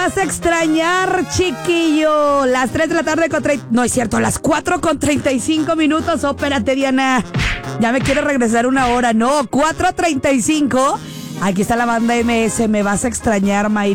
vas a extrañar, chiquillo. Las 3 de la tarde no es cierto, las 4:35. Oh, espérate, Diana. Ya me quiere regresar una hora. No, 4:35. Aquí está la banda MS. Me vas a extrañar, Mayra.